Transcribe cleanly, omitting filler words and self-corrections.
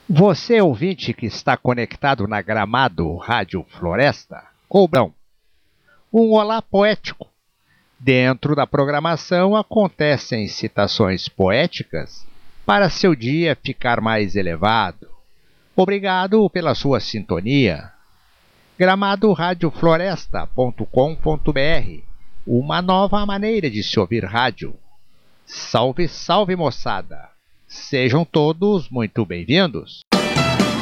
Você, ouvinte que está conectado na Gramado Rádio Floresta, ou não, um olá poético. Dentro da programação acontecem citações poéticas para seu dia ficar mais elevado. Obrigado pela sua sintonia. gramadoradiofloresta.com.br, uma nova maneira de se ouvir rádio. Salve, salve, moçada! Sejam todos muito bem-vindos.